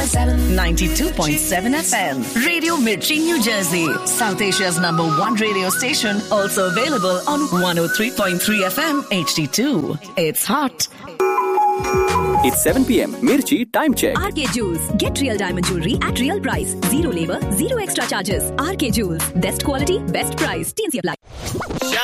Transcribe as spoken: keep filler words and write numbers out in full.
point seven. ninety-two point seven F M. Radio Mirchi, New Jersey. South Asia's number one radio station. Also available on one oh three point three F M H D two. It's hot. It's seven p.m. Mirchi time check. R K Jewels. Get real diamond jewelry at real price. Zero labor, zero extra charges. R K Jewels. Best quality, best price. T N C apply.